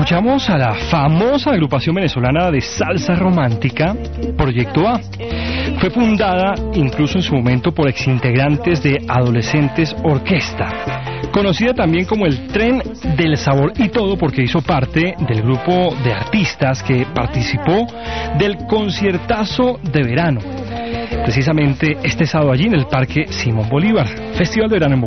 Escuchamos a la famosa agrupación venezolana de salsa romántica, Proyecto A. Fue fundada incluso en su momento por exintegrantes de Adolescentes Orquesta, conocida también como el Tren del Sabor y todo porque hizo parte del grupo de artistas que participó del conciertazo de verano. Precisamente este sábado allí en el Parque Simón Bolívar, Festival de Verano en Bogotá.